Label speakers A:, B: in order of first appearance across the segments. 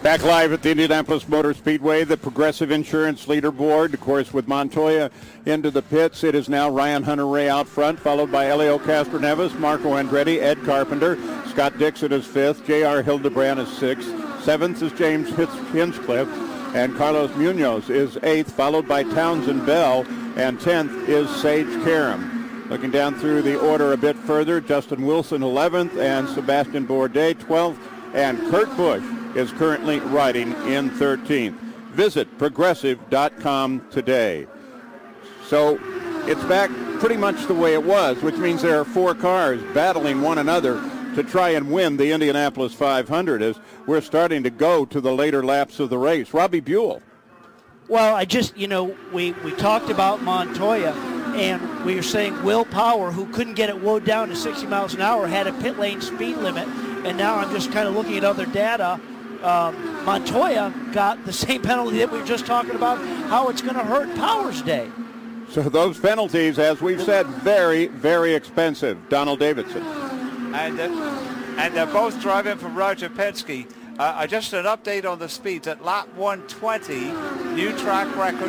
A: Back live at the Indianapolis Motor Speedway, the Progressive Insurance leaderboard. Of course, with Montoya into the pits, it is now Ryan Hunter-Reay out front, followed by Helio Castroneves, Marco Andretti, Ed Carpenter. Scott Dixon is fifth. J.R. Hildebrand is sixth. Seventh is James Hinchcliffe. And Carlos Munoz is eighth, followed by Townsend Bell. And 10th is Sage Karam. Looking down through the order a bit further, Justin Wilson 11th and Sebastian Bourdais 12th. And Kurt Busch is currently riding in 13th. Visit Progressive.com today. So it's back pretty much the way it was, which means there are four cars battling one another to try and win the Indianapolis 500 as we're starting to go to the later laps of the race. Robbie Buell.
B: Well, we talked about Montoya, and we were saying Will Power, who couldn't get it woed down to 60 miles an hour, had a pit lane speed limit. And now I'm just kind of looking at other data. Montoya got the same penalty that we were just talking about, how it's going to hurt Power's day.
A: So those penalties, as we've said, very, very expensive. Donald Davidson.
C: And they're both driving from Roger Penske. Just an update on the speeds. At lap 120, new track record,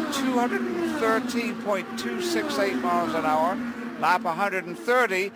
C: 213.268 miles an hour. Lap 130,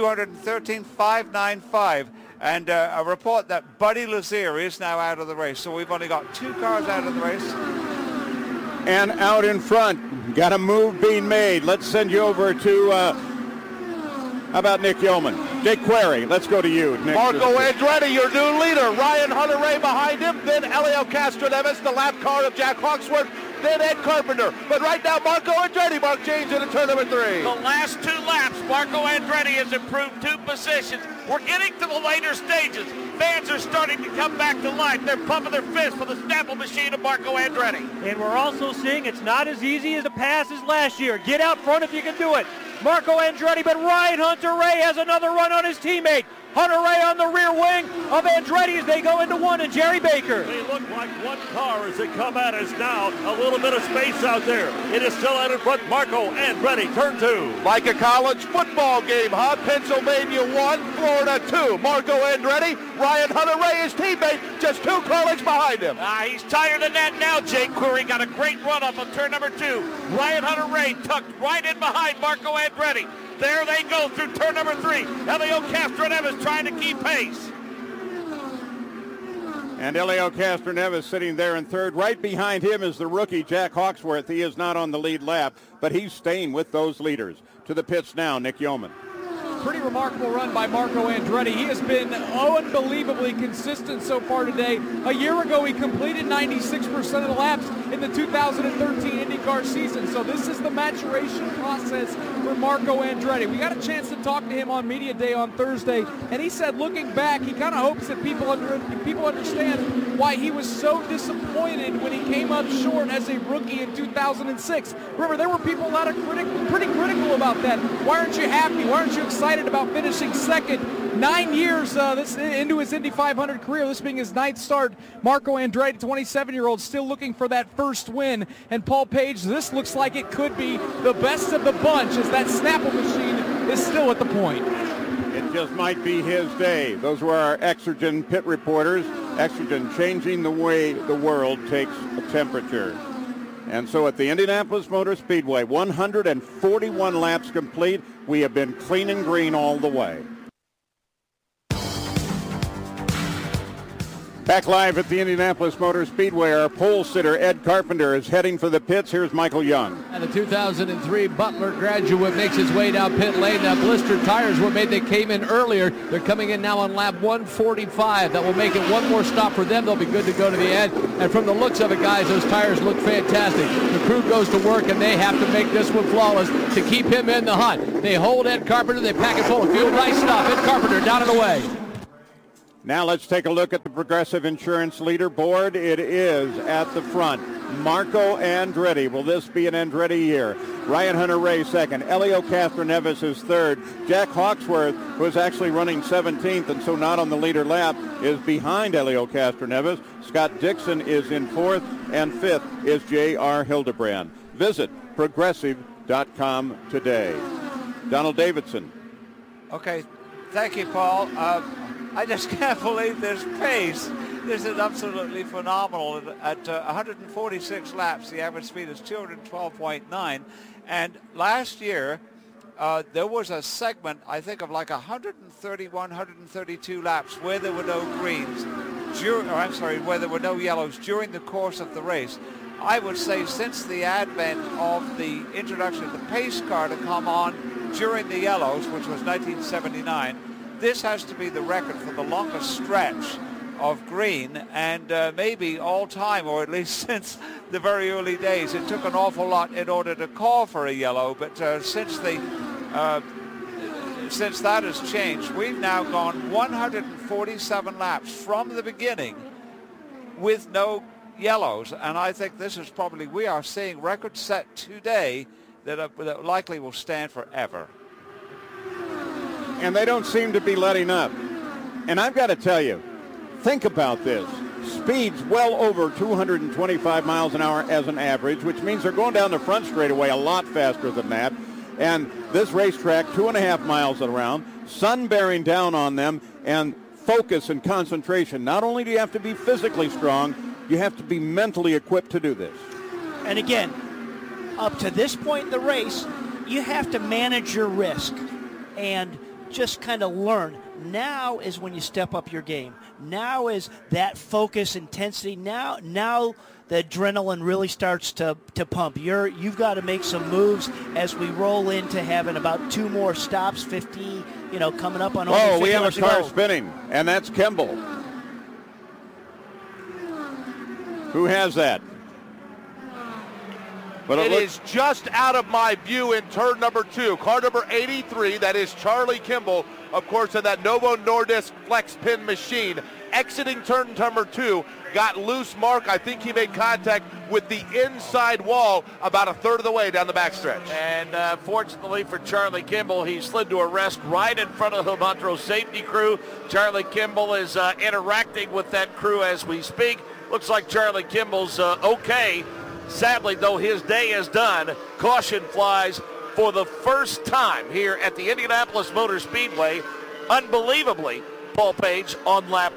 C: 213.595. And a report that Buddy Lazier is now out of the race. So we've only got two cars out of the race.
A: And out in front, got a move being made. Let's send you over to, how about Nick Yeoman? Jake Query, let's go to you, Nick.
D: Marco Andretti, your new leader. Ryan Hunter-Reay behind him. Then Helio Castroneves, the lap car of Jack Hawksworth. Then Ed Carpenter. But right now, Marco Andretti, Mark James into turn number 3.
E: The last two laps, Marco Andretti has improved 2 positions. We're getting to the later stages. Fans are starting to come back to life. They're pumping their fists for the Snapple machine of Marco Andretti.
F: And we're also seeing it's not as easy as the pass as last year. Get out front if you can do it. Marco Andretti, but Ryan Hunter-Reay has another run on his teammate. Hunter-Reay on the rear wing of Andretti as they go into one, and Jerry Baker.
G: They look like one car as they come at us now. A little bit of space out there. It is still out in front. Marco Andretti, turn 2.
D: Like a college football game, huh? Pennsylvania 1, Florida 2. Marco Andretti, Ryan Hunter-Reay, his teammate, just 2 car lengths behind him.
E: He's tighter than that now, Jake Query. Got a great run up on turn number 2. Ryan Hunter-Reay tucked right in behind Marco Andretti. There they go through turn number 3. Helio Castroneves trying to keep pace.
A: And Helio Castroneves sitting there in third. Right behind him is the rookie, Jack Hawksworth. He is not on the lead lap, but he's staying with those leaders. To the pits now, Nick Yeoman.
H: Pretty remarkable run by Marco Andretti. He has been unbelievably consistent so far today. A year ago, he completed 96% of the laps in the 2013 IndyCar season. So this is the maturation process for Marco Andretti. We got a chance to talk to him on Media Day on Thursday, and he said looking back, he kind of hopes that people understand why he was so disappointed when he came up short as a rookie in 2006. Remember, there were people that are pretty critical about that. Why aren't you happy? Why aren't you excited about finishing second? 9 years into his Indy 500 career, this being his 9th start. Marco Andretti, 27-year-old, still looking for that first win. And Paul Page, this looks like it could be the best of the bunch as that Snapple machine is still at the point.
A: It just might be his day. Those were our Exergen pit reporters. Exergen changing the way the world takes a temperature. And so at the Indianapolis Motor Speedway, 141 laps complete. We have been clean and green all the way. Back live at the Indianapolis Motor Speedway, our pole sitter Ed Carpenter is heading for the pits. Here's Michael Young.
I: And the 2003 Butler graduate makes his way down pit lane. Now blistered tires were made. They came in earlier. They're coming in now on lap 145. That will make it one more stop for them. They'll be good to go to the end. And from the looks of it, guys, those tires look fantastic. The crew goes to work, and they have to make this one flawless to keep him in the hunt. They hold Ed Carpenter. They pack it full of fuel. Nice stop. Ed Carpenter down and away.
A: Now let's take a look at the Progressive Insurance leaderboard. It is at the front. Marco Andretti. Will this be an Andretti year? Ryan Hunter-Reay second. Helio Castroneves is third. Jack Hawksworth, who is actually running 17th and so not on the leader lap, is behind Helio Castroneves. Scott Dixon is in fourth, and fifth is J.R. Hildebrand. Visit Progressive.com today. Donald Davidson.
C: Okay, thank you, Paul. I just can't believe this pace. This is absolutely phenomenal. At 146 laps, the average speed is 212.9. And last year, there was a segment, I think, of like 131, 132 laps where there were no greens, where there were no yellows during the course of the race. I would say since the advent of the introduction of the pace car to come on during the yellows, which was 1979, this has to be the record for the longest stretch of green, and maybe all time, or at least since the very early days. It took an awful lot in order to call for a yellow, but since that has changed, we've now gone 147 laps from the beginning with no yellows, and I think this is probably, we are seeing records set today that likely will stand forever.
A: And they don't seem to be letting up. And I've got to tell you, think about this. Speeds well over 225 miles an hour as an average, which means they're going down the front straightaway a lot faster than that. And this racetrack, 2.5 miles around, sun bearing down on them, and focus and concentration. Not only do you have to be physically strong, you have to be mentally equipped to do this.
B: And again, up to this point in the race, you have to manage your risk and just kind of learn. Now is when you step up your game. Now is that focus, intensity. Now the adrenaline really starts to pump. You've got to make some moves as we roll into having about 2 more stops, 50, coming up on only 50
A: we have
B: laps
A: a car
B: to go.
A: spinning, and that's Kimball. Who has that?
D: But it is just out of my view in turn number 2. Car number 83, that is Charlie Kimball, of course, in that Novo Nordisk flex pin machine. Exiting turn number 2, got loose mark. I think he made contact with the inside wall about a third of the way down the backstretch.
E: And fortunately for Charlie Kimball, he slid to a rest right in front of the Montrose safety crew. Charlie Kimball is interacting with that crew as we speak. Looks like Charlie Kimball's okay. Sadly, though, his day is done. Caution flies for the first time here at the Indianapolis Motor Speedway. Unbelievably, Paul Page on lap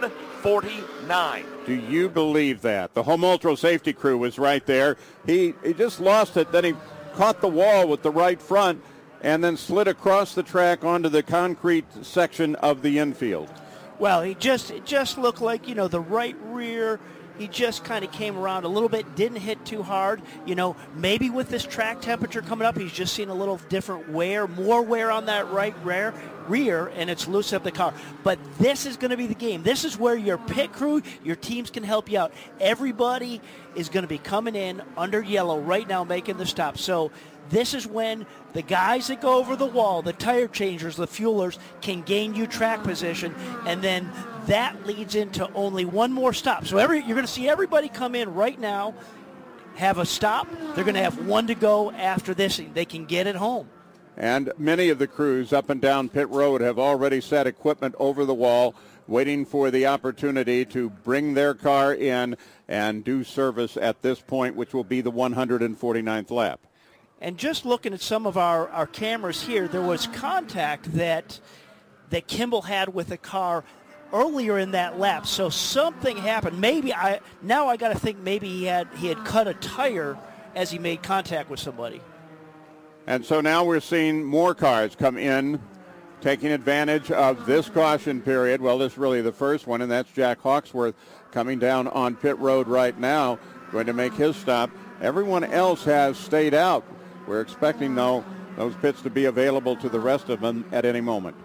E: 149.
A: Do you believe that? The Homoltro safety crew was right there. He just lost it. Then he caught the wall with the right front and then slid across the track onto the concrete section of the infield.
B: Well, it just looked like, the right rear. He just kind of came around a little bit, didn't hit too hard. Maybe with this track temperature coming up, he's just seen a little different wear, more wear on that right rear, and it's loosened up the car. But this is going to be the game. This is where your pit crew, your teams can help you out. Everybody is going to be coming in under yellow right now, making the stop. So this is when the guys that go over the wall, the tire changers, the fuelers, can gain you track position, and then that leads into only one more stop. So you're going to see everybody come in right now, have a stop. They're going to have one to go after this. They can get it home.
A: And many of the crews up and down pit road have already set equipment over the wall, waiting for the opportunity to bring their car in and do service at this point, which will be the 149th lap.
B: And just looking at some of our cameras here, there was contact that Kimball had with the car earlier in that lap. So something happened. Maybe I got to think maybe he had cut a tire as he made contact with somebody.
A: And so now we're seeing more cars come in, taking advantage of this caution period. Well, this is really the first one, and that's Jack Hawksworth coming down on pit road right now, going to make his stop. Everyone else has stayed out. We're expecting, though, those pits to be available to the rest of them at any moment.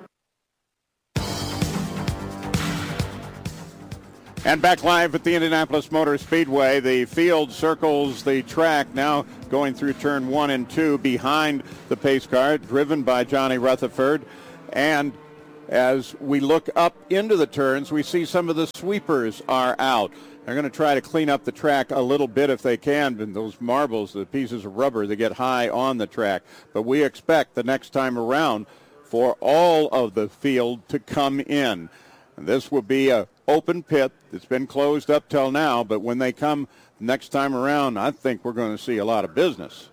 A: And back live at the Indianapolis Motor Speedway, the field circles the track, now going through turn 1 and 2 behind the pace car, driven by Johnny Rutherford. And as we look up into the turns, we see some of the sweepers are out. They're going to try to clean up the track a little bit if they can, but those marbles, the pieces of rubber, they get high on the track. But we expect the next time around for all of the field to come in. And this will be a open pit that's been closed up till now, but when they come next time around, I think we're going to see a lot of business.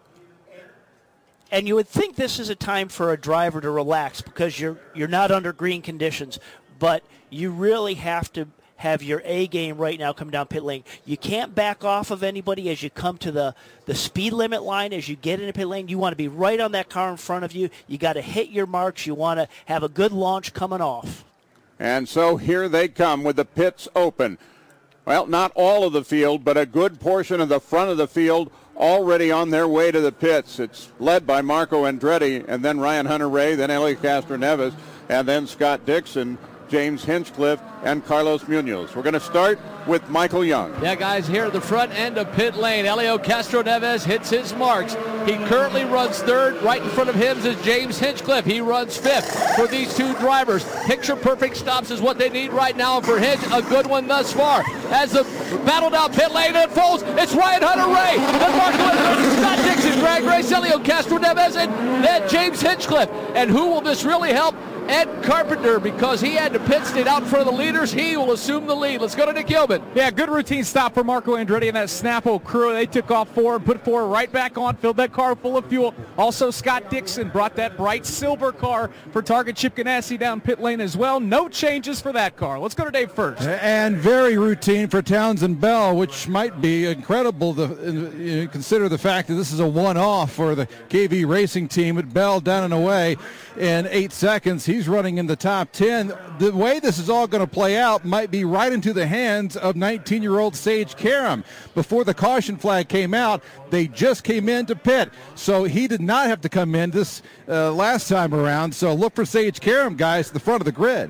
B: And you would think this is a time for a driver to relax because you're not under green conditions. but you really have to have your A game right now come down pit lane. You can't back off of anybody as you come to the speed limit line. As you get into pit lane, you want to be right on that car in front of you. You got to hit your marks. You want to have a good launch coming off.
A: And so here they come with the pits open. Well, not all of the field, but a good portion of the front of the field already on their way to the pits. It's led by Marco Andretti, and then Ryan Hunter-Reay, then Helio Castroneves, and then Scott Dixon, James Hinchcliffe, and Carlos Munoz. We're going to start with Michael Young.
I: Yeah, guys, here at the front end of pit lane, Helio Castroneves hits his marks. He currently runs third. Right in front of him is James Hinchcliffe. He runs fifth. For these two drivers, picture-perfect stops is what they need right now. And for Hinch, a good one thus far. As the battle down pit lane unfolds, it's Ryan Hunter-Reay, then Marco Andretti, Scott Dixon, Greg Race, Helio Castroneves, and then James Hinchcliffe. And who will this really help? Ed Carpenter, because he had to pit stay out in front of the leaders. He will assume the lead. Let's go to Nick Gilman.
H: Yeah, good routine stop for Marco Andretti and that Snapple crew. They took off forward, put forward right back on, filled that car full of fuel. Also, Scott Dixon brought that bright silver car for Target Chip Ganassi down pit lane as well. No changes for that car. Let's go to Dave first.
J: And very routine for Townsend Bell, which might be incredible to consider the fact that this is a one-off for the KV Racing team. But Bell down and away in 8 seconds. He's running in the top 10. The way this is all going to play out might be right into the hands of 19-year-old Sage Karam. Before the caution flag came out, they just came into pit. So he did not have to come in this last time around. So look for Sage Karam, guys, at the front of the grid.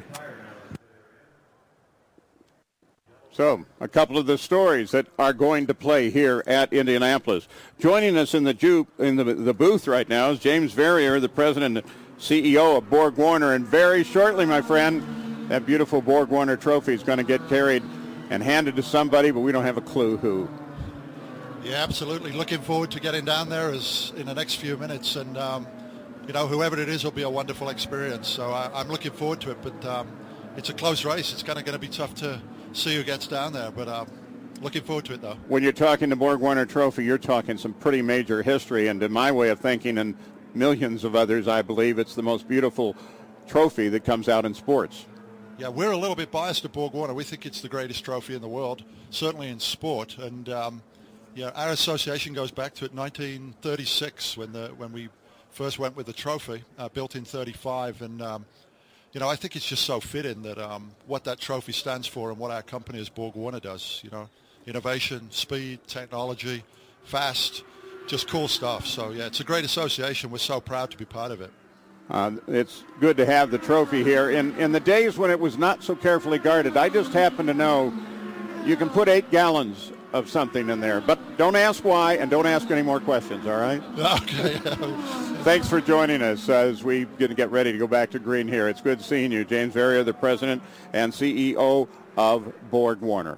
A: So, a couple of the stories that are going to play here at Indianapolis. Joining us in the booth right now is James Verrier, the president and CEO of Borg Warner. And very shortly, my friend, that beautiful Borg Warner trophy is going to get carried and handed to somebody, but we don't have a clue who.
K: Yeah, absolutely. Looking forward to getting down there in the next few minutes. And, whoever it is will be a wonderful experience. So I'm looking forward to it. But it's a close race. It's kind of going to be tough to see who gets down there, but looking forward to it, though.
A: When you're talking the Borg Warner Trophy, you're talking some pretty major history, and in my way of thinking, and millions of others, I believe it's the most beautiful trophy that comes out in sports.
K: Yeah, we're a little bit biased at Borg Warner. We think it's the greatest trophy in the world, certainly in sport, and our association goes back to 1936 when we first went with the trophy, built in 35, and I think it's just so fitting that what that trophy stands for and what our company as Borg Warner does, innovation, speed, technology, fast, just cool stuff. So, yeah, it's a great association. We're so proud to be part of it.
A: It's good to have the trophy here. In the days when it was not so carefully guarded, I just happen to know you can put 8 gallons of something in there. But don't ask why, and don't ask any more questions, all right?
K: Okay.
A: Thanks for joining us as we get ready to go back to green here. It's good seeing you. James Verrier, the president and CEO of Borg Warner.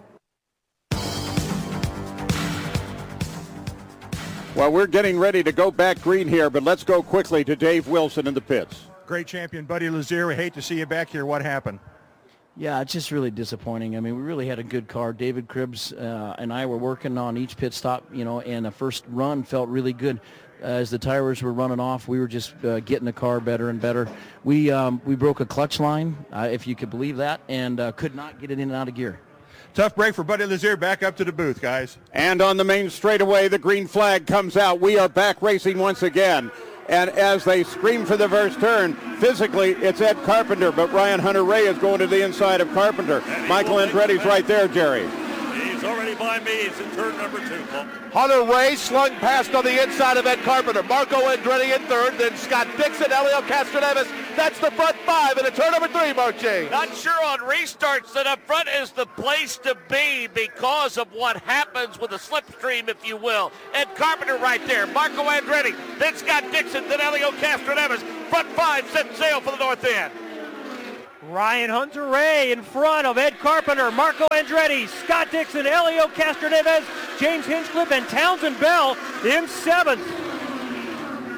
A: Well, we're getting ready to go back green here, but let's go quickly to Dave Wilson in the pits.
L: Great champion, Buddy Lazier. We hate to see you back here. What happened?
M: Yeah, it's just really disappointing. I mean, we really had a good car. David Cribbs and I were working on each pit stop, and the first run felt really good. As the tires were running off, we were just getting the car better and better. We broke a clutch line, if you could believe that, and could not get it in and out of gear.
L: Tough break for Buddy Lazier. Back up to the booth, guys.
A: And on the main straightaway, the green flag comes out. We are back racing once again. And as they scream for the first turn, physically it's Ed Carpenter, but Ryan Hunter-Reay is going to the inside of Carpenter. Michael Andretti's right there, Jerry.
G: He's already by me. He's in turn number 2.
D: Hunter-Reay slung past on the inside of Ed Carpenter. Marco Andretti in third, then Scott Dixon, Helio Castroneves. That's the front 5 in turn number 3, Mark James.
E: Not sure on restarts that up front is the place to be because of what happens with the slipstream, if you will. Ed Carpenter right there, Marco Andretti, then Scott Dixon, then Helio Castroneves. Front 5 set sail for the north end.
F: Ryan Hunter-Reay in front of Ed Carpenter, Marco Andretti, Scott Dixon, Helio Castroneves, James Hinchcliffe, and Townsend Bell in 7th.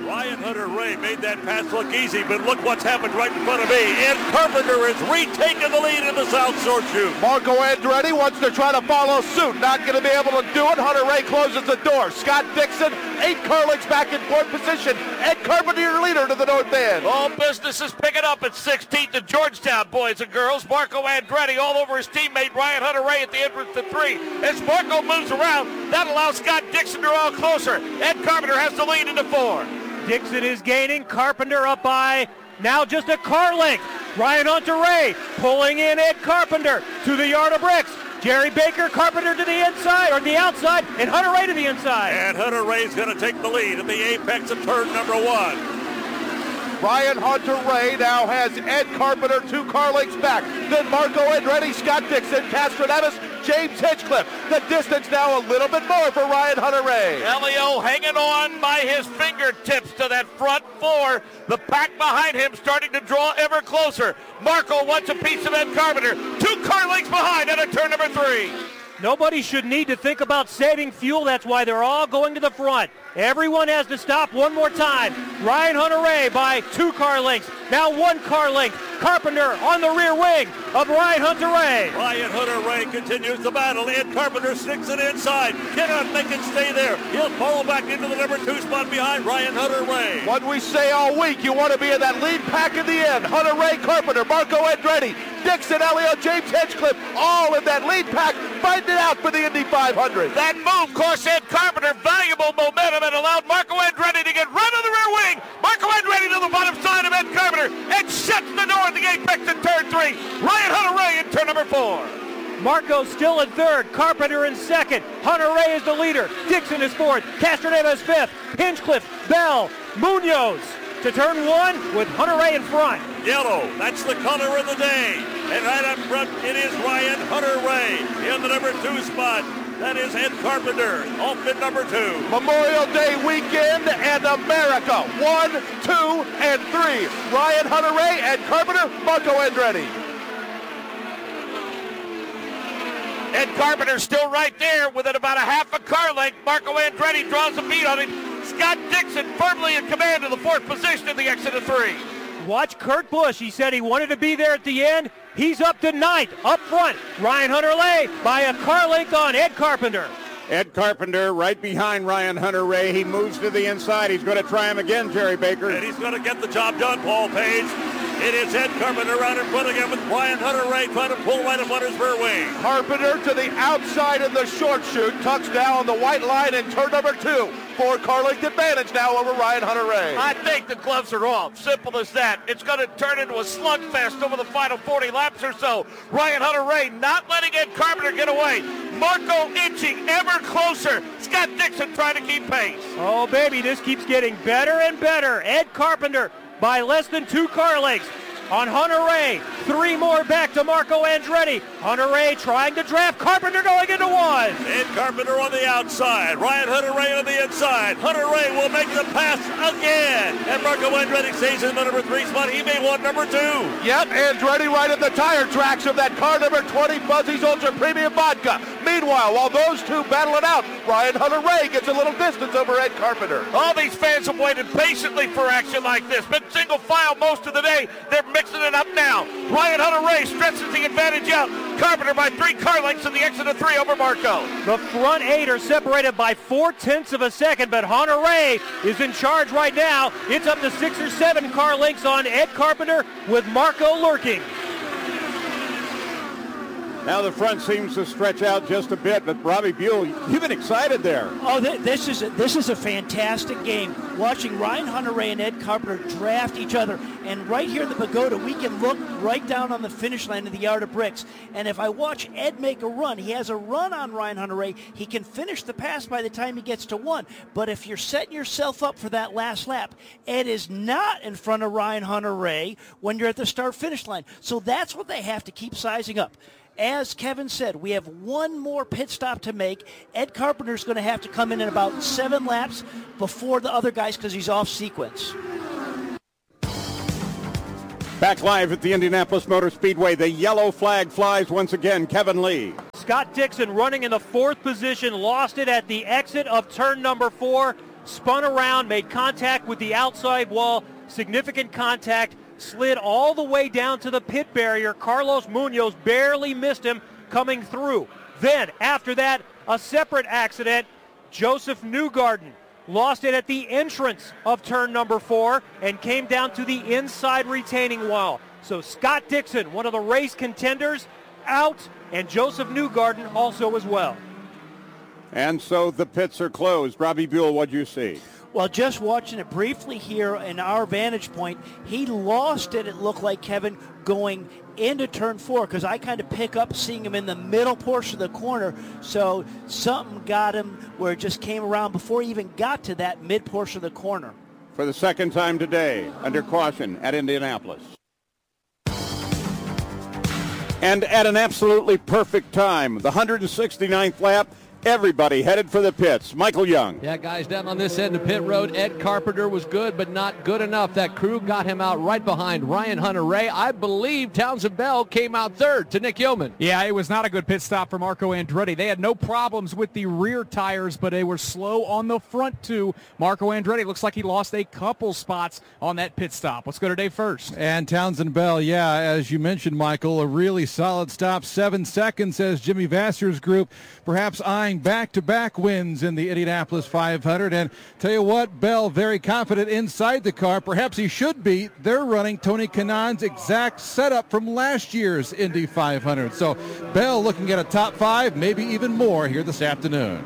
G: Ryan Hunter-Reay made that pass look easy, but look what's happened right in front of me. Ed Carpenter has retaken the lead in the South Shore Chute.
D: Marco Andretti wants to try to follow suit. Not going to be able to do it. Hunter-Reay closes the door. Scott Dixon, 8 car lengths back in fourth position. Ed Carpenter, your leader to the north end.
E: All business is picking up at 16th at Georgetown, boys and girls. Marco Andretti all over his teammate Ryan Hunter-Reay at the entrance to 3. As Marco moves around, that allows Scott Dixon to draw closer. Ed Carpenter has the lead into 4.
F: Dixon is gaining. Carpenter up by now just a car length. Ryan Hunter-Reay pulling in Ed Carpenter to the yard of bricks. Jerry Baker, Carpenter to the inside or the outside, and Hunter-Reay to the inside.
G: And Hunter-Reay's going to take the lead at the apex of turn number 1.
D: Ryan Hunter-Reay now has Ed Carpenter 2 car lengths back. Then Marco Andretti, Scott Dixon, Castroneves, James Hinchcliffe. The distance now a little bit more for Ryan Hunter-Reay.
E: Elio hanging on by his fingertips to that front 4. The pack behind him starting to draw ever closer. Marco wants a piece of Ed Carpenter. 2 car lengths behind at turn number 3.
F: Nobody should need to think about saving fuel. That's why they're all going to the front. Everyone has to stop one more time. Ryan Hunter-Reay by 2 car lengths. Now 1 car length. Carpenter on the rear wing of Ryan Hunter-Reay.
G: Ryan Hunter-Reay continues the battle. Ed Carpenter sticks it inside. Cannot make it stay there. He'll fall back into the number 2 spot behind Ryan Hunter-Reay.
D: What we say all week, you want to be in that lead pack in the end. Hunter-Reay, Carpenter, Marco Andretti, Dixon, Elio, James Hinchcliffe, all in that lead pack, fighting it out for the Indy 500.
E: That move cost Ed Carpenter valuable momentum and allowed Marco Andretti to get right on the rear wing. Marco Andretti to the bottom side of Ed Carpenter and shuts the door at the apex in turn 3. Ryan Hunter-Reay in turn number 4.
F: Marco still in 3rd, Carpenter in 2nd, Hunter-Reay is the leader, Dixon is 4th, Castroneves 5th, Hinchcliffe, Bell, Munoz to turn 1 with Hunter-Reay in front.
G: Yellow, that's the color of the day. And right up front, it is Ryan Hunter-Reay in the number 2 spot. That is Ed Carpenter, off in number 2.
D: Memorial Day weekend and America, 1, 2, and 3. Ryan Hunter-Reay, Ed Carpenter, Marco Andretti.
E: Ed Carpenter still right there within about a half a car length. Marco Andretti draws a beat on him. Scott Dixon firmly in command of the 4th position in the exit of 3.
F: Watch Kurt Busch. He said he wanted to be there at the end. He's up to 9th, up front. Ryan Hunter-Reay by a car length on Ed Carpenter.
A: Ed Carpenter right behind Ryan Hunter-Reay. He moves to the inside. He's going to try him again, Jerry Baker.
G: And he's going to get the job done, Paul Page. It is Ed Carpenter out in front again with Ryan Hunter-Reay trying to pull right up on his rear wing.
D: Carpenter to the outside in the short chute. Tucks down on the white line in turn number 2. 4 car length advantage now over Ryan Hunter-Reay.
E: I think the gloves are off. Simple as that. It's going to turn into a slugfest over the final 40 laps or so. Ryan Hunter-Reay not letting Ed Carpenter get away. Marco inching ever closer. Scott Dixon trying to keep pace.
F: Oh, baby, this keeps getting better and better. Ed Carpenter by less than 2 car lengths on Hunter-Reay. 3 more back to Marco Andretti. Hunter-Reay trying to draft. Carpenter going into 1.
G: Ed Carpenter on the outside. Ryan Hunter-Reay on the inside. Hunter-Reay will make the pass again. And Marco Andretti stays in the number 3 spot. He may want number 2.
D: Yep, Andretti right at the tire tracks of that car number 20 Fuzzy's Ultra Premium Vodka. Meanwhile, while those two battle it out, Ryan Hunter-Reay gets a little distance over Ed Carpenter.
E: All these fans have waited patiently for action like this. Been single file most of the day. They're mixing it up now. Ryan Hunter-Reay stretches the advantage out. Carpenter by 3 car lengths in the exit of 3 over Marco.
F: The front 8 are separated by 0.4 of a second, but Hunter-Reay is in charge right now. It's up to 6 or 7 car lengths on Ed Carpenter with Marco lurking.
A: Now the front seems to stretch out just a bit, but Robbie Buell, you've been excited there.
B: Oh, this is a fantastic game. Watching Ryan Hunter-Reay and Ed Carpenter draft each other. And right here in the pagoda, we can look right down on the finish line of the yard of bricks. And if I watch Ed make a run, he has a run on Ryan Hunter-Reay. He can finish the pass by the time he gets to 1. But if you're setting yourself up for that last lap, Ed is not in front of Ryan Hunter-Reay when you're at the start-finish line. So that's what they have to keep sizing up. As Kevin said, we have 1 more pit stop to make. Ed Carpenter's going to have to come in about 7 laps before the other guys because he's off sequence.
A: Back live at the Indianapolis Motor Speedway, the yellow flag flies once again. Kevin Lee.
F: Scott Dixon running in the 4th position, lost it at the exit of turn number 4. spun around, made contact with the outside wall, significant contact, slid all the way down to the pit barrier. Carlos Munoz barely missed him coming through. Then, after that, a separate accident. Joseph Newgarden lost it at the entrance of turn number 4 and came down to the inside retaining wall. So Scott Dixon, one of the race contenders, out, and Joseph Newgarden also as well.
A: And so the pits are closed. Robbie Buell, what'd you see?
B: Well, just watching it briefly here in our vantage point, he lost it looked like, Kevin, going into turn 4, because I kind of pick up seeing him in the middle portion of the corner. So something got him where it just came around before he even got to that mid portion of the corner.
A: For the second time today, under caution at Indianapolis. And at an absolutely perfect time, the 169th lap, everybody headed for the pits. Michael Young.
I: Yeah, guys, down on this end of pit road, Ed Carpenter was good, but not good enough. That crew got him out right behind Ryan Hunter-Reay. I believe Townsend Bell came out third to Nick Yeoman.
H: Yeah, it was not a good pit stop for Marco Andretti. They had no problems with the rear tires, but they were slow on the front too. Marco Andretti looks like he lost a couple spots on that pit stop. Let's go to Dave first.
J: And Townsend Bell, yeah, as you mentioned, Michael, a really solid stop. 7 seconds as Jimmy Vasser's group perhaps eyeing back-to-back wins in the Indianapolis 500. And tell you what, Bell very confident inside the car. Perhaps he should be. They're running Tony Kanaan's exact setup from last year's Indy 500. So Bell looking at a top 5, maybe even more here this afternoon.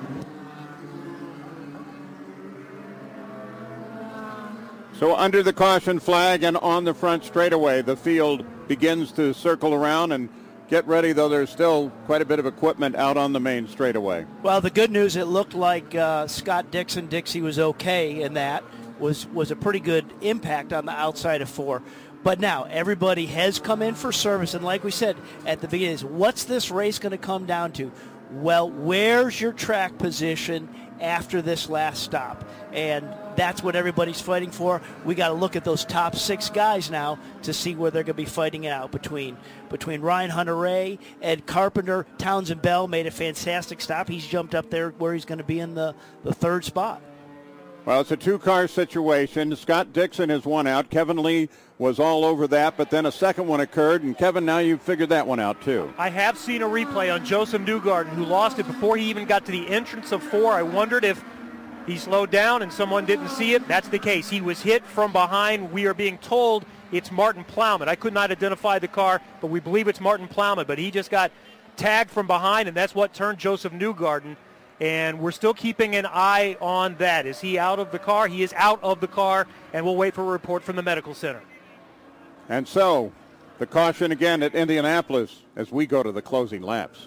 A: So under the caution flag and on the front straightaway, the field begins to circle around and get ready, though there's still quite a bit of equipment out on the main straightaway.
B: Well, the good news, it looked like Scott Dixie was okay in that. Was a pretty good impact on the outside of 4. But now everybody has come in for service, and like we said at the beginning, what's this race going to come down to? Well, where's your track position after this last stop? And that's what everybody's fighting for. We got to look at those top 6 guys now to see where they're going to be fighting it out between Ryan Hunter-Reay, Ed Carpenter. Townsend Bell made a fantastic stop. He's jumped up there where he's going to be in the 3rd spot.
A: Well, it's a 2-car situation. Scott Dixon has won out. Kevin Lee was all over that, but then a second one occurred, and Kevin, now you've figured that one out too.
F: I have seen a replay on Joseph Newgarden, who lost it before he even got to the entrance of 4. I wondered if he slowed down and someone didn't see it. That's the case. He was hit from behind. We are being told it's Martin Plowman. I could not identify the car, but we believe it's Martin Plowman. But he just got tagged from behind, and that's what turned Joseph Newgarden. And we're still keeping an eye on that. Is he out of the car? He is out of the car, and we'll wait for a report from the medical center.
A: And so the caution again at Indianapolis as we go to the closing laps.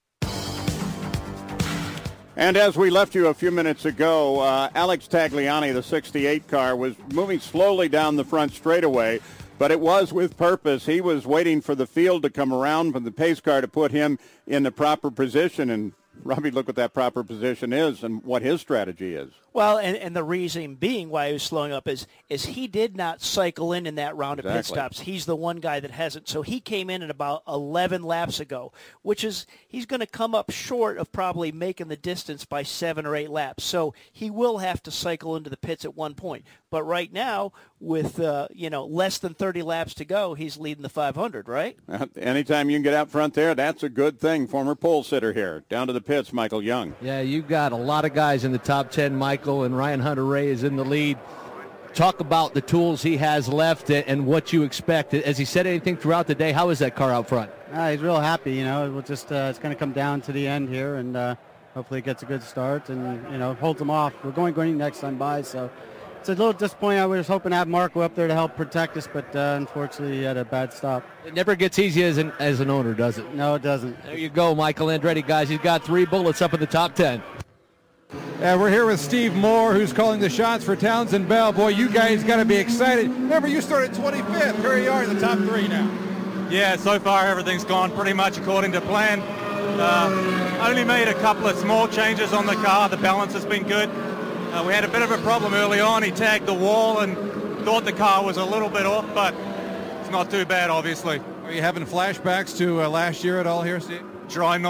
A: And as we left you a few minutes ago, Alex Tagliani, the 68 car, was moving slowly down the front straightaway, but it was with purpose. He was waiting for the field to come around from the pace car to put him in the proper position. And Robbie, look what that proper position is and what his strategy is.
B: Well, and the reason being why he was slowing up is he did not cycle in that round of pit stops. He's the one guy that hasn't. So he came in at about 11 laps ago, which is he's going to come up short of probably making the distance by 7 or 8 laps. So he will have to cycle into the pits at one point. But right now, with less than 30 laps to go, he's leading the 500, right?
A: Anytime you can get out front there, that's a good thing. Former pole sitter here. Down to the pits, Michael Young.
I: Yeah, you've got a lot of guys in the top 10, Michael, and Ryan Hunter-Reay is in the lead. Talk about the tools he has left and what you expect. Has he said anything throughout the day? How is that car out front?
N: He's real happy. We'll just it's going to come down to the end here, and hopefully it gets a good start and holds them off. We're going green next time by, so it's a little disappointing. I was hoping to have Marco up there to help protect us, but unfortunately he had a bad stop.
I: It never gets easy as an owner, does it?
N: No, it doesn't.
I: There you go, Michael Andretti, guys. He's got 3 bullets up in the top 10.
J: And we're here with Steve Moore, who's calling the shots for Townsend Bell. Boy, you guys got to be excited. Remember, you started 25th. Here you are in the top 3 now.
O: Yeah, so far everything's gone pretty much according to plan. Only made a couple of small changes on the car. The balance has been good. We had a bit of a problem early on. He tagged the wall and thought the car was a little bit off, but it's not too bad, obviously.
J: Are you having flashbacks to last year at all here, Steve?
O: Trying not